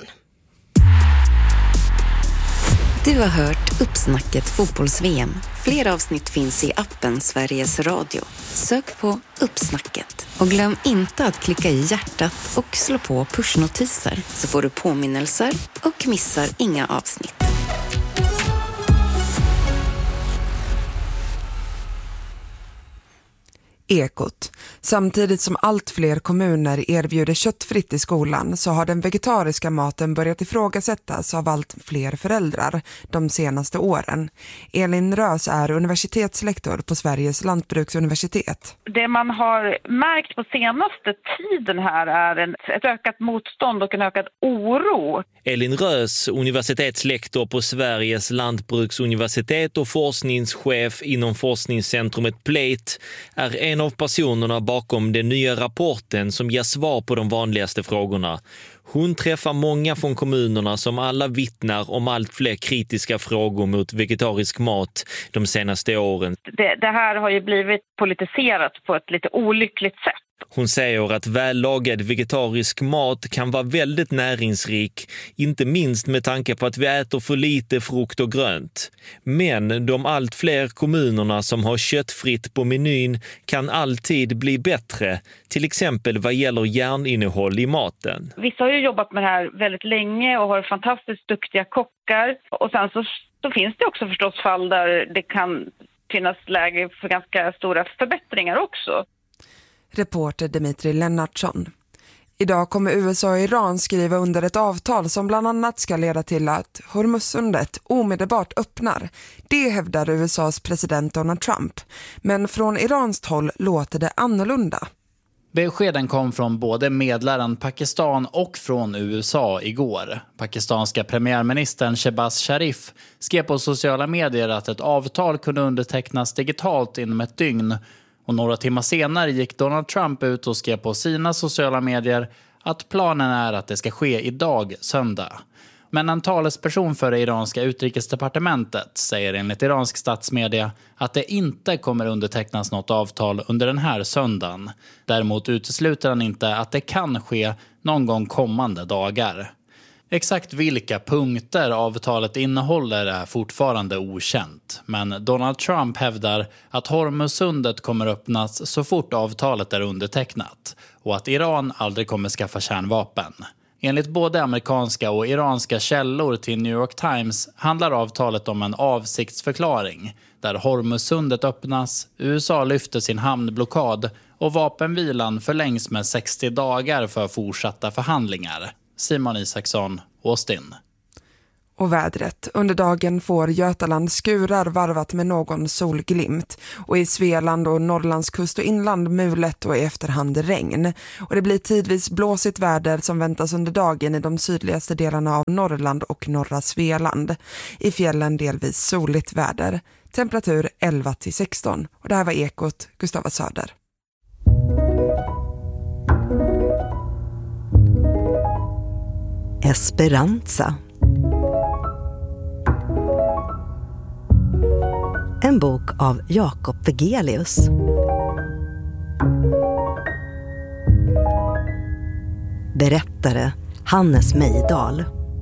Du har hört Uppsnacket fotbolls-V M. Fler avsnitt finns i appen Sveriges Radio. Sök på Uppsnacket. Och glöm inte att klicka i hjärtat och slå på pushnotiser, så får du påminnelser och missar inga avsnitt. Ekot. Samtidigt som allt fler kommuner erbjuder köttfritt i skolan så har den vegetariska maten börjat ifrågasättas av allt fler föräldrar de senaste åren. Elin Rös är universitetslektor på Sveriges lantbruksuniversitet. Det man har märkt på senaste tiden här är en, ett ökat motstånd och en ökad oro. Elin Rös, universitetslektor på Sveriges lantbruksuniversitet och forskningschef inom forskningscentrumet Plate, är en av personerna bakom den nya rapporten som ger svar på de vanligaste frågorna. Hon träffar många från kommunerna som alla vittnar om allt fler kritiska frågor mot vegetarisk mat de senaste åren. Det, det här har ju blivit politiserat på ett lite olyckligt sätt. Hon säger att vällagad vegetarisk mat kan vara väldigt näringsrik, inte minst med tanke på att vi äter för lite frukt och grönt. Men de allt fler kommunerna som har köttfritt på menyn kan alltid bli bättre, till exempel vad gäller järninnehåll i maten. Vissa har ju jobbat med det här väldigt länge och har fantastiskt duktiga kockar, och sen så, så finns det också förstås fall där det kan finnas läge för ganska stora förbättringar också. Reporter Dimitri Lennartsson. Idag kommer U S A och Iran skriva under ett avtal som bland annat ska leda till att Hormuzsundet omedelbart öppnar. Det hävdar U S A:s president Donald Trump. Men från iranskt håll låter det annorlunda. Beskeden kom från både medlaren Pakistan och från U S A igår. Pakistanska premiärministern Shehbaz Sharif skrev på sociala medier att ett avtal kunde undertecknas digitalt inom ett dygn. Och några timmar senare gick Donald Trump ut och skrev på sina sociala medier att planen är att det ska ske idag, söndag. Men en talesperson för det iranska utrikesdepartementet säger enligt iransk statsmedia att det inte kommer undertecknas något avtal under den här söndagen. Däremot utesluter han inte att det kan ske någon gång kommande dagar. Exakt vilka punkter avtalet innehåller är fortfarande okänt, men Donald Trump hävdar att Hormuzsundet kommer öppnas så fort avtalet är undertecknat och att Iran aldrig kommer skaffa kärnvapen. Enligt både amerikanska och iranska källor till New York Times handlar avtalet om en avsiktsförklaring där Hormuzsundet öppnas, U S A lyfter sin hamnblockad och vapenvilan förlängs med sextio dagar för fortsatta förhandlingar. Simon Isaksson, Austin. Och vädret. Under dagen får Götaland skurar varvat med någon solglimt. Och i Svealand och Norrlands kust och inland mulet och i efterhand regn. Och det blir tidvis blåsigt väder som väntas under dagen i de sydligaste delarna av Norrland och norra Svealand. I fjällen delvis soligt väder. Temperatur elva till sexton. Och det här var Ekot, Gustava Söder. Esperanza. En bok av Jakob Vegelius. Berättare Hannes Mejdal.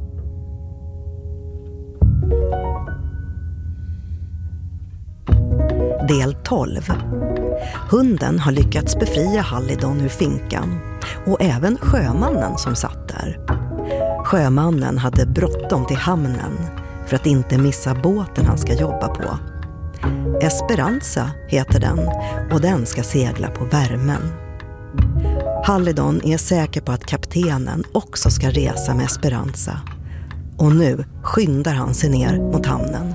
Del tolv. Hunden har lyckats befria Hallidon ur finkan och även sjömannen som satt där. Sjömannen hade bråttom till hamnen för att inte missa båten han ska jobba på. Esperanza heter den och den ska segla på värmen. Hallidon är säker på att kaptenen också ska resa med Esperanza och nu skyndar han sig ner mot hamnen.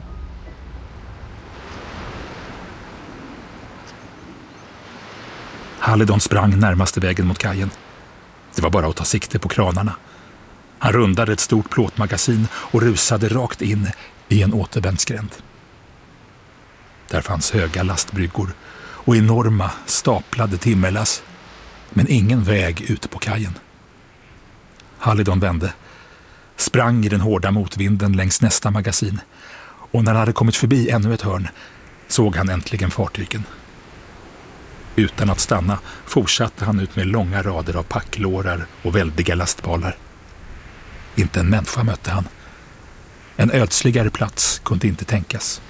Hallidon sprang närmaste vägen mot kajen. Det var bara att ta sikte på kranarna. Han rundade ett stort plåtmagasin och rusade rakt in i en återvändsgränd. Där fanns höga lastbryggor och enorma staplade timmerlass, men ingen väg ut på kajen. Hallidon vände, sprang i den hårda motvinden längs nästa magasin och när han hade kommit förbi ännu ett hörn såg han äntligen fartygen. Utan att stanna fortsatte han ut med långa rader av packlårar och väldiga lastbalar. Inte en människa mötte han. En ödsligare plats kunde inte tänkas.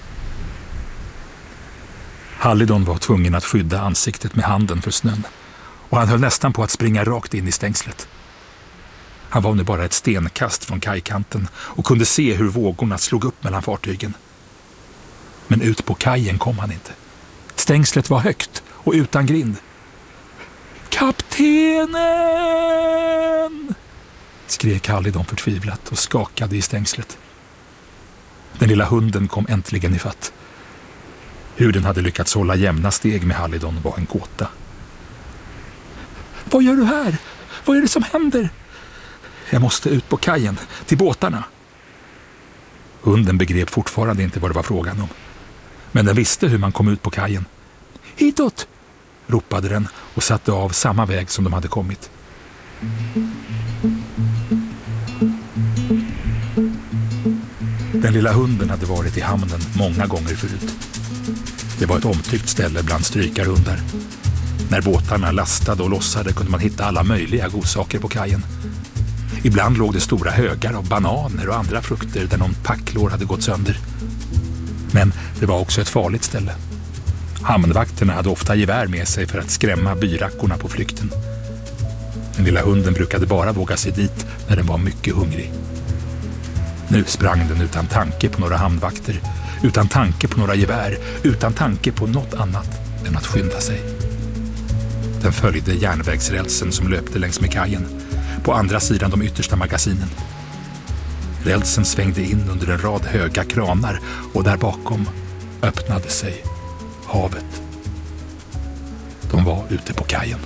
Hallidon var tvungen att skydda ansiktet med handen för snön och han höll nästan på att springa rakt in i stängslet. Han var nu bara ett stenkast från kajkanten och kunde se hur vågorna slog upp mellan fartygen. Men ut på kajen kom han inte. Stängslet var högt och utan grind. Kaptenen! Skrek Hallidon förtvivlat och skakade i stängslet. Den lilla hunden kom äntligen i fatt. Hur den hade lyckats hålla jämna steg med Hallidon var en gåta. Vad gör du här? Vad är det som händer? Jag måste ut på kajen, till båtarna. Hunden begrep fortfarande inte vad det var frågan om. Men den visste hur man kom ut på kajen. Hitåt! Ropade den och satte av samma väg som de hade kommit. Den lilla hunden hade varit i hamnen många gånger förut. Det var ett omtyckt ställe bland strykarhundar. När båtarna lastade och lossade kunde man hitta alla möjliga godsaker på kajen. Ibland låg det stora högar av bananer och andra frukter där någon packlår hade gått sönder. Men det var också ett farligt ställe. Hamnvakterna hade ofta gevär med sig för att skrämma byrackorna på flykten. Den lilla hunden brukade bara våga sig dit när den var mycket hungrig. Nu sprang den utan tanke på några hamnvakter, utan tanke på några gevär, utan tanke på något annat än att skynda sig. Den följde järnvägsrälsen som löpte längs med kajen, på andra sidan de yttersta magasinen. Rälsen svängde in under en rad höga kranar och där bakom öppnade sig havet. De var ute på kajen.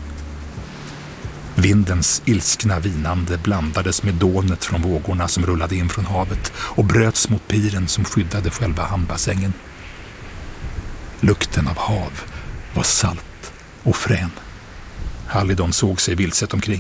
Vindens ilskna vinande blandades med dånet från vågorna som rullade in från havet och bröts mot piren som skyddade själva hamnbassängen. Lukten av hav var salt och frän. Hallidon såg sig vilset omkring.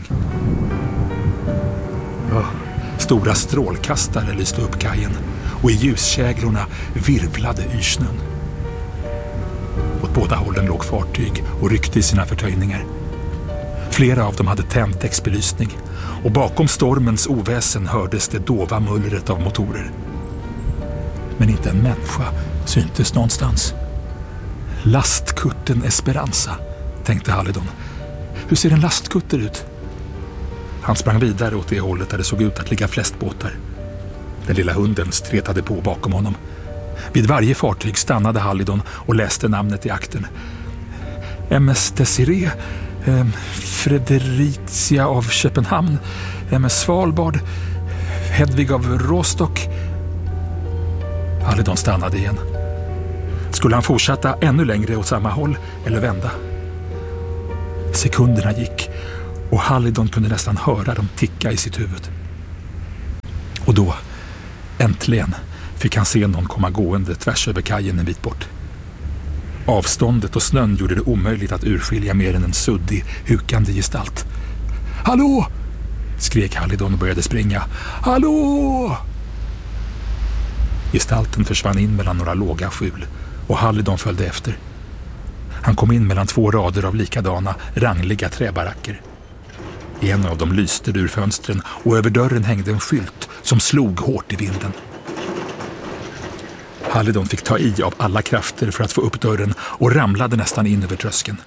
Oh, stora strålkastare lyste upp kajen och i ljuskäglorna virvlade yrsnön. Åt båda hållen låg fartyg och ryckte i sina förtöjningar. Flera av dem hade tänd däcksbelysning och bakom stormens oväsen hördes det dova mullret av motorer. Men inte en människa syntes någonstans. Lastkutten Esperanza, tänkte Hallidon. Hur ser en lastkutter ut? Han sprang vidare åt det hållet där det såg ut att ligga flest båtar. Den lilla hunden stretade på bakom honom. Vid varje fartyg stannade Hallidon och läste namnet i akten. M S Desiree, eh, Fredericia av Köpenhamn, M S Svalbard, Hedvig av Rostock. Hallidon stannade igen. Skulle han fortsätta ännu längre åt samma håll eller vända? Sekunderna gick och Hallidon kunde nästan höra dem ticka i sitt huvud. Och då, äntligen, fick han se någon komma gående tvärs över kajen en bit bort. Avståndet och snön gjorde det omöjligt att urskilja mer än en suddig, hukande gestalt. Hallå! Skrek Hallidon och började springa. Hallå! Gestalten försvann in mellan några låga skjul och Hallidon följde efter. Han kom in mellan två rader av likadana, rangliga träbaracker. En av dem lyste ur fönstren och över dörren hängde en skylt som slog hårt i vinden. Hallidon fick ta i av alla krafter för att få upp dörren och ramlade nästan in över tröskeln.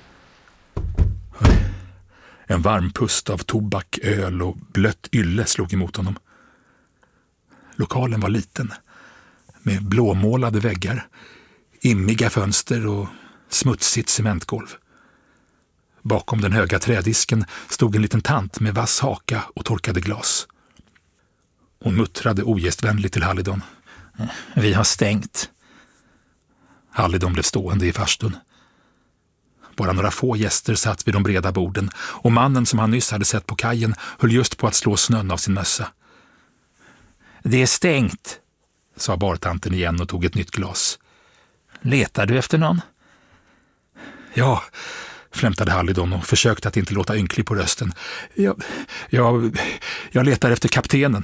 En varm pust av tobak, öl och blött ylle slog emot honom. Lokalen var liten, med blåmålade väggar, immiga fönster och smutsigt cementgolv. Bakom den höga trädisken stod en liten tant med vass haka och torkade glas. Hon muttrade ogästvänligt till Hallidon. Vi har stängt. Hallidon blev stående i farstun. Bara några få gäster satt vid de breda borden och mannen som han nyss hade sett på kajen höll just på att slå snön av sin mössa. Det är stängt, sa bartanten igen och tog ett nytt glas. Letar du efter någon? Ja, flämtade Hallidon och försökte att inte låta ynklig på rösten. Jag, jag, jag letar efter kaptenen.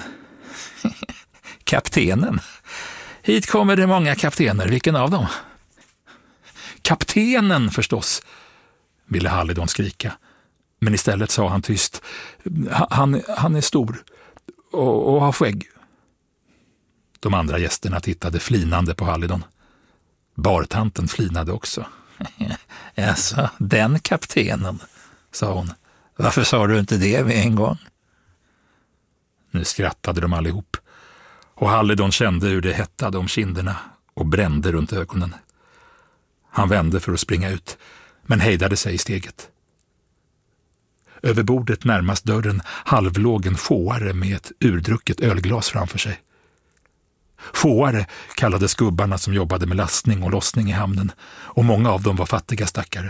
Kaptenen? Hit kommer det många kaptener. Vilken av dem? Kaptenen förstås, ville Hallidon skrika. Men istället sa han tyst. Han, han är stor och, och har skägg. De andra gästerna tittade flinande på Hallidon. Bartanten flinade också. Alltså, den kaptenen, sa hon. Varför sa du inte det med en gång? Nu skrattade de allihop. Och Hallidon kände hur det hettade om kinderna och brände runt ögonen. Han vände för att springa ut, men hejdade sig i steget. Över bordet närmast dörren halvlåg en fåare med ett urdrucket ölglas framför sig. Fåare kallades gubbarna som jobbade med lastning och lossning i hamnen, och många av dem var fattiga stackare.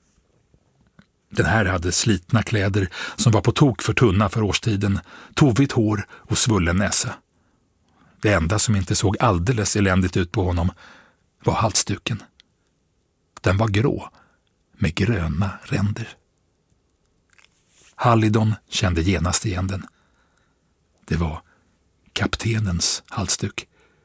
Den här hade slitna kläder som var på tok för tunna för årstiden, tovigt hår och svullen näsa. Det enda som inte såg alldeles eländigt ut på honom var halsduken. Den var grå med gröna ränder. Hallidon kände genast igen den. Det var kaptenens halsduk.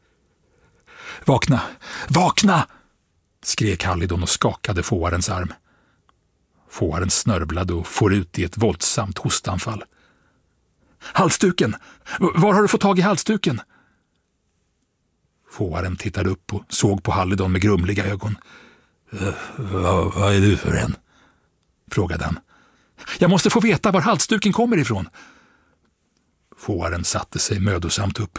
Vakna! Vakna! Skrek Hallidon och skakade fåarens arm. Fåaren snörblade och for ut i ett våldsamt hostanfall. Halsduken! Var har du fått tag i halsduken? Fåaren tittade upp och såg på Hallidon med grumliga ögon. Vad, vad är du för en? Frågade han. Jag måste få veta var halsduken kommer ifrån. Fåaren satte sig mödosamt upp.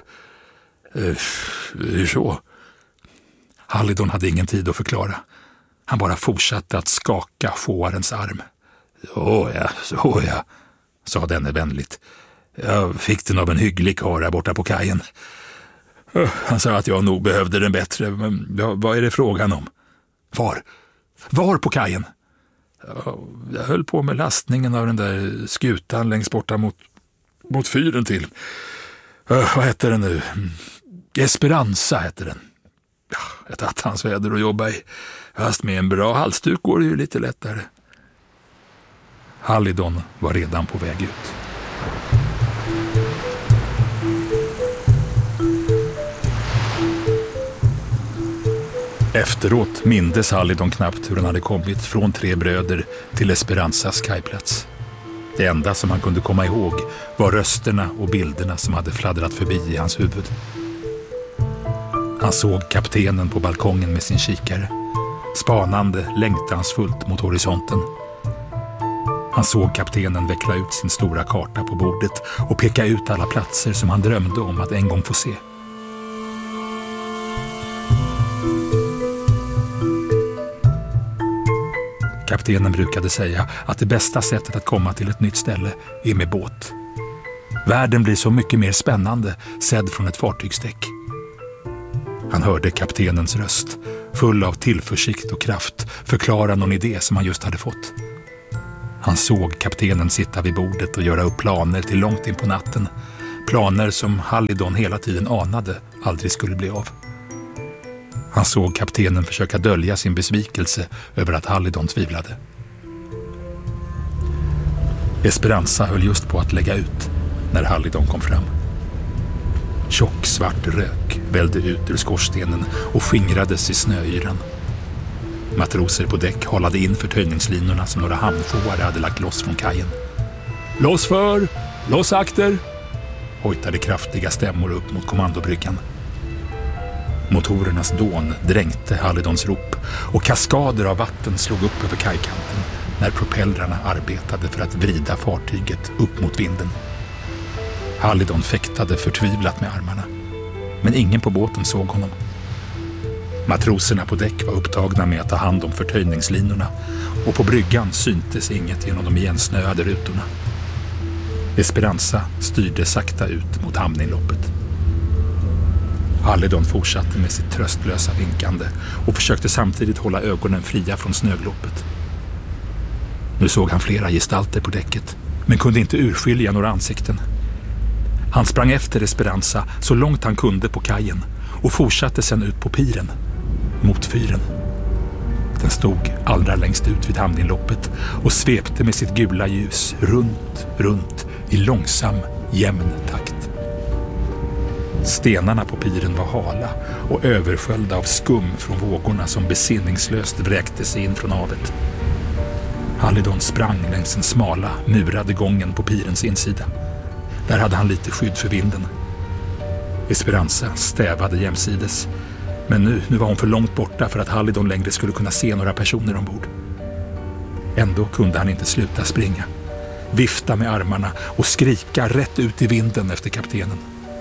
Hur så? Hallidon hade ingen tid att förklara. Han bara fortsatte att skaka fåarens arm. Så ja, så ja, sa denne vänligt. Jag fick den av en hygglig karl borta på kajen. Han sa att jag nog behövde den bättre, men ja, vad är det frågan om? Var? Var på kajen? Ja, jag höll på med lastningen av den där skutan längst borta mot, mot fyren till. Uh, vad heter den nu? Esperanza heter den. Ja, ett attans väder att jobba i. Fast med en bra halsduk går det ju lite lättare. Hallidon var redan på väg ut. Efteråt mindes Hallidon knappt hur han hade kommit från Tre bröder till Esperanzas kajplats. Det enda som han kunde komma ihåg var rösterna och bilderna som hade fladdrat förbi i hans huvud. Han såg kaptenen på balkongen med sin kikare, spanande längtansfullt mot horisonten. Han såg kaptenen veckla ut sin stora karta på bordet och peka ut alla platser som han drömde om att en gång få se. Kaptenen brukade säga att det bästa sättet att komma till ett nytt ställe är med båt. Världen blir så mycket mer spännande sedd från ett fartygsdäck. Han hörde kaptenens röst, full av tillförsikt och kraft, förklara någon idé som han just hade fått. Han såg kaptenen sitta vid bordet och göra upp planer till långt in på natten. Planer som Hallidon hela tiden anade aldrig skulle bli av. Han såg kaptenen försöka dölja sin besvikelse över att Hallidon tvivlade. Esperanza höll just på att lägga ut när Hallidon kom fram. Tjock svart rök vällde ut ur skorstenen och skingrades i snöyran. Matroser på däck halade in förtöjningslinorna som några hamnfåare hade lagt loss från kajen. Loss för! Loss akter! Hojtade kraftiga stämmor upp mot kommandobryggan. Motorernas dån dränkte Hallidons rop och kaskader av vatten slog upp över kajkanten när propellrarna arbetade för att vrida fartyget upp mot vinden. Hallidon fäktade förtvivlat med armarna, men ingen på båten såg honom. Matroserna på däck var upptagna med att ta hand om förtöjningslinorna och på bryggan syntes inget genom de igensnöade rutorna. Esperanza styrde sakta ut mot hamninloppet. Hallidon fortsatte med sitt tröstlösa vinkande och försökte samtidigt hålla ögonen fria från snögloppet. Nu såg han flera gestalter på däcket, men kunde inte urskilja några ansikten. Han sprang efter Esperanza så långt han kunde på kajen och fortsatte sedan ut på piren, mot fyren. Den stod allra längst ut vid hamninloppet och svepte med sitt gula ljus runt, runt i långsam, jämn takt. Stenarna på piren var hala och översköljda av skum från vågorna som besinningslöst vräkte sig in från havet. Hallidon sprang längs den smala, murade gången på pirens insida. Där hade han lite skydd för vinden. Esperanza stävade jämsides, men nu, nu var hon för långt borta för att Hallidon längre skulle kunna se några personer ombord. Ändå kunde han inte sluta springa, vifta med armarna och skrika rätt ut i vinden efter kaptenen.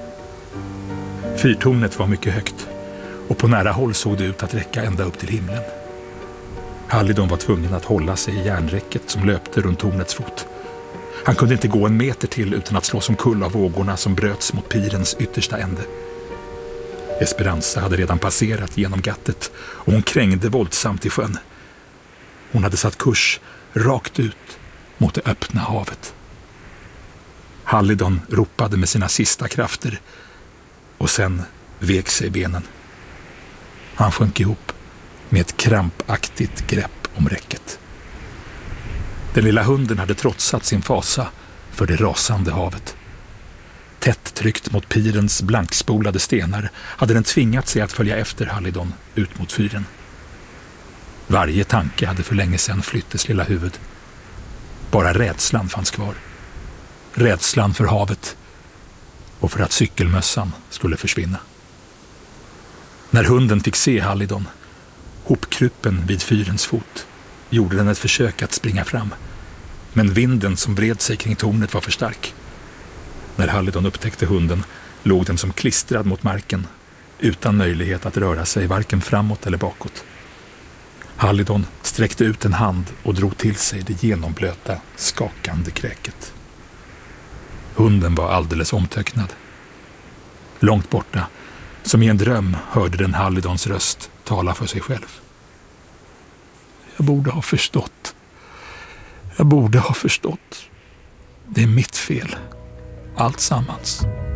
Fyrtornet var mycket högt och på nära håll såg det ut att räcka ända upp till himlen. Hallidon var tvungen att hålla sig i järnräcket som löpte runt tornets fot. Han kunde inte gå en meter till utan att slås omkull av vågorna som bröts mot pirens yttersta ände. Esperanza hade redan passerat genom gattet och hon krängde våldsamt i sjön. Hon hade satt kurs rakt ut mot det öppna havet. Hallidon ropade med sina sista krafter och sen vek sig benen. Han sjönk ihop med ett krampaktigt grepp om räcket. Den lilla hunden hade trotsat sin fasa för det rasande havet. Tätt tryckt mot pirens blankspolade stenar hade den tvingat sig att följa efter Hallidon ut mot fyren. Varje tanke hade för länge sedan flytt dess lilla huvud. Bara rädslan fanns kvar. Rädslan för havet och för att cykelmössan skulle försvinna. När hunden fick se Hallidon, hopkruppen vid fyrens fot, gjorde den ett försök att springa fram. Men vinden som vred sig kring tornet var för stark. När Hallidon upptäckte hunden låg den som klistrad mot marken, utan möjlighet att röra sig varken framåt eller bakåt. Hallidon sträckte ut en hand och drog till sig det genomblöta, skakande kräket. Hunden var alldeles omtöcknad. Långt borta, som i en dröm, hörde den Hallidons röst tala för sig själv. Jag borde ha förstått. Jag borde ha förstått. Det är mitt fel. Allt sammans.